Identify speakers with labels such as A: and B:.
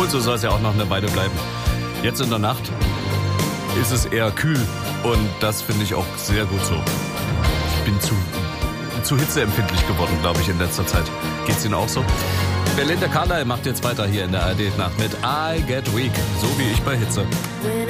A: Und so soll es ja auch noch eine Weile bleiben. Jetzt in der Nacht ist es eher kühl und das finde ich auch sehr gut so. Ich bin zu hitzeempfindlich geworden, glaube ich, in letzter Zeit. Geht's Ihnen auch so? Belinda Carlisle macht jetzt weiter hier in der ARD Nacht mit I Get Weak, so wie ich bei Hitze.